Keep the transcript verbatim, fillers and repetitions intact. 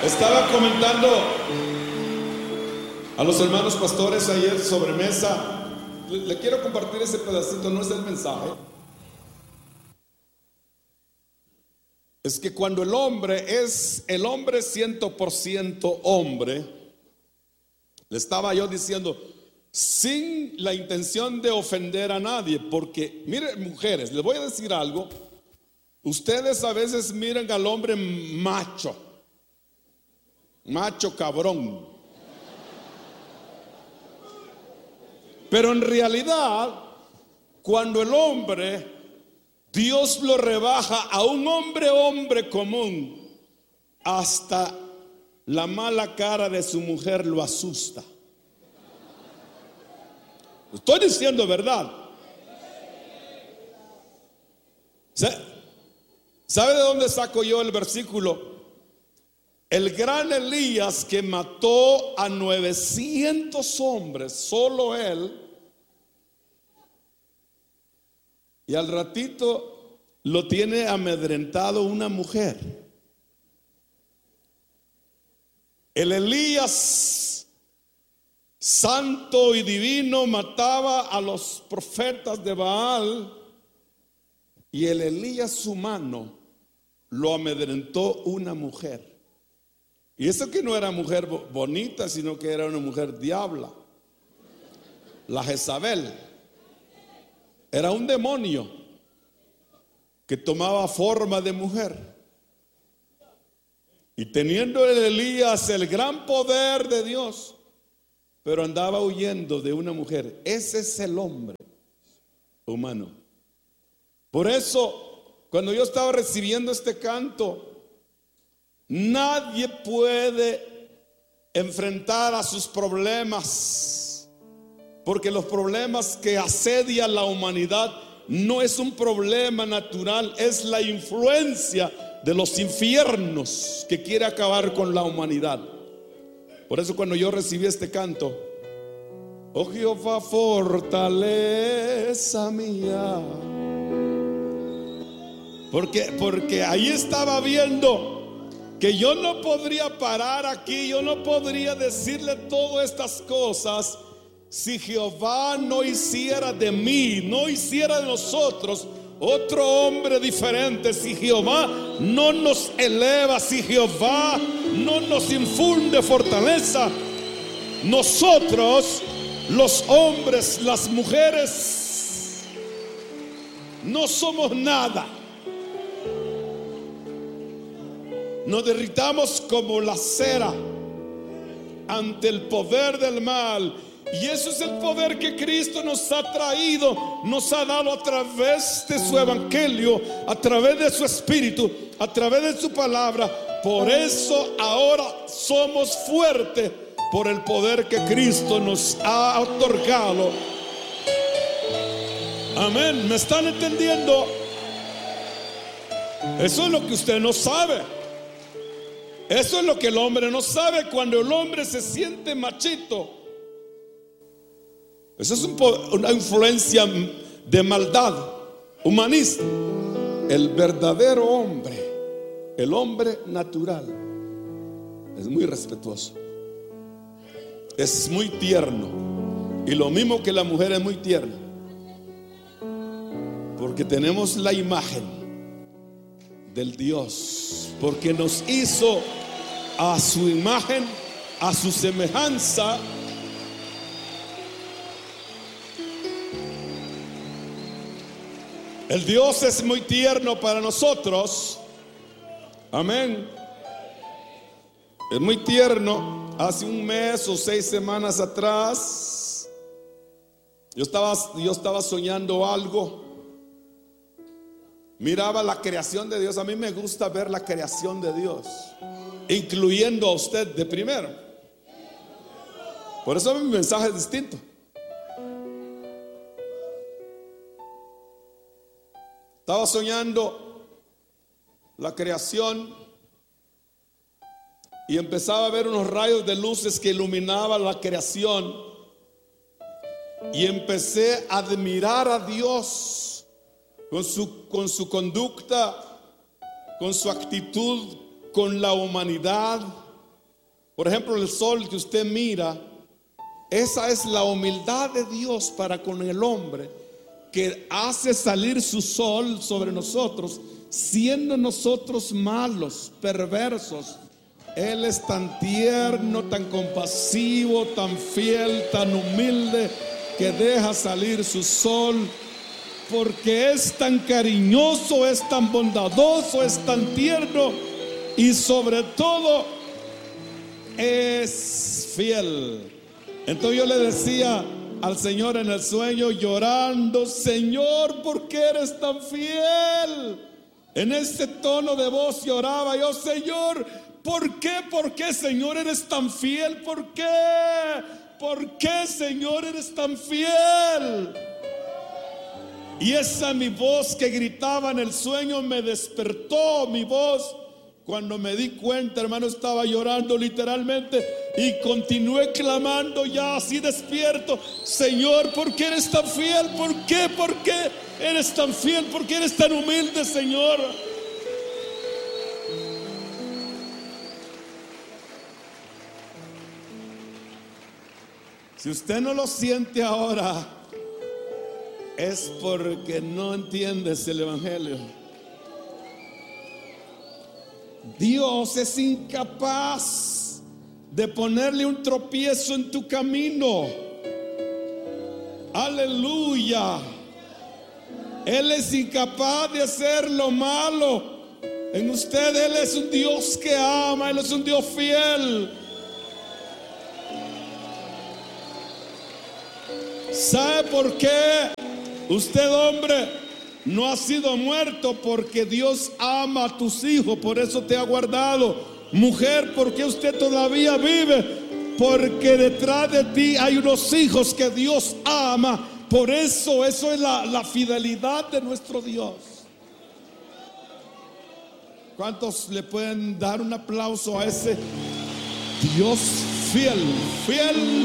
Estaba comentando a los hermanos pastores ayer sobre mesa. Le, le quiero compartir ese pedacito, no es el mensaje. Es que cuando el hombre es el hombre ciento por ciento hombre, le estaba yo diciendo, sin la intención de ofender a nadie, porque miren, mujeres, les voy a decir algo. Ustedes a veces miran al hombre macho, macho cabrón, pero en realidad cuando el hombre, Dios lo rebaja a un hombre hombre común, hasta la mala cara de su mujer lo asusta. Estoy diciendo verdad. ¿Sabe de dónde saco yo el versículo? El gran Elías, que mató a novecientos hombres, solo él, y al ratito lo tiene amedrentado una mujer. El Elías santo y divino mataba a los profetas de Baal, y el Elías humano lo amedrentó una mujer. Y eso que no era mujer bonita, sino que era una mujer diabla, la Jezabel. Era un demonio que tomaba forma de mujer. Y teniendo el Elías el gran poder de Dios, pero andaba huyendo de una mujer. Ese es el hombre humano. Por eso, cuando yo estaba recibiendo este canto, nadie puede enfrentar a sus problemas, porque los problemas que asedia la humanidad no es un problema natural, es la influencia de los infiernos que quiere acabar con la humanidad. Por eso cuando yo recibí este canto, oh Jehová, fortaleza mía, porque, porque ahí estaba viendo que yo no podría parar aquí, yo no podría decirle todas estas cosas si Jehová no hiciera de mí, no hiciera de nosotros otro hombre diferente, si Jehová no nos eleva, si Jehová no nos infunde fortaleza. Nosotros, los hombres, las mujeres, no somos nada. Nos derritamos como la cera ante el poder del mal. Y eso es el poder que Cristo nos ha traído, nos ha dado a través de su evangelio, a través de su espíritu, a través de su palabra. Por eso ahora somos fuertes, por el poder que Cristo nos ha otorgado. Amén. ¿Me están entendiendo? Eso es lo que usted no sabe. Eso es lo que el hombre no sabe. Cuando el hombre se siente machito, eso es un, una influencia de maldad humanista. El verdadero hombre, el hombre natural, es muy respetuoso, es muy tierno. Y lo mismo que la mujer es muy tierna, porque tenemos la imagen del Dios, porque nos hizo a su imagen, a su semejanza. El Dios es muy tierno para nosotros. Amén. Es muy tierno. Hace un mes o seis semanas atrás, yo estaba, yo estaba soñando algo. Miraba la creación de Dios. A mí me gusta ver la creación de Dios, incluyendo a usted de primero. Por eso mi mensaje es distinto. Estaba soñando la creación y empezaba a ver unos rayos de luces que iluminaban la creación, y empecé a admirar a Dios con su, con su conducta, con su actitud con la humanidad, Por ejemplo, el sol que usted mira, esa es la humildad de Dios para con el hombre, que hace salir su sol sobre nosotros, siendo nosotros malos, perversos. Él es tan tierno, tan compasivo, tan fiel, tan humilde, que deja salir su sol, porque es tan cariñoso, es tan bondadoso, es tan tierno y sobre todo es fiel. Entonces yo le decía al Señor en el sueño, llorando: Señor, ¿por qué eres tan fiel? En ese tono de voz lloraba yo: Señor, ¿por qué? ¿Por qué, Señor, eres tan fiel? ¿Por qué? ¿Por qué, Señor, eres tan fiel? Y esa mi voz que gritaba en el sueño me despertó, mi voz. Cuando me di cuenta, hermano, estaba llorando literalmente y continué clamando ya así despierto: Señor, ¿por qué eres tan fiel? ¿Por qué? ¿Por qué eres tan fiel? ¿Por qué eres tan humilde, Señor? Si usted no lo siente ahora, es porque no entiendes el evangelio. Dios es incapaz de ponerle un tropiezo en tu camino. Aleluya. Él es incapaz de hacer lo malo en usted. Él es un Dios que ama. Él es un Dios fiel. ¿Sabe por qué usted, hombre, no ha sido muerto? Porque Dios ama a tus hijos, por eso te ha guardado. Mujer, ¿por qué usted todavía vive? Porque detrás de ti hay unos hijos que Dios ama. Por eso, eso es la, la fidelidad de nuestro Dios. ¿Cuántos le pueden dar un aplauso a ese Dios fiel? Fiel